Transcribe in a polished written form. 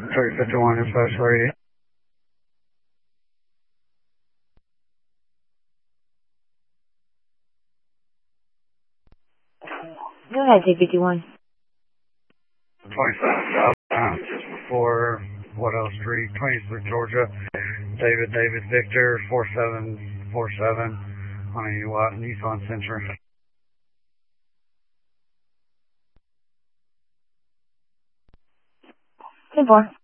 351 dispatch radio. Go ahead, 351. 27 south, just before Woodhill Street, Twinsburg, Georgia. David Victor 4747 on a Nissan Sentra. 10-4.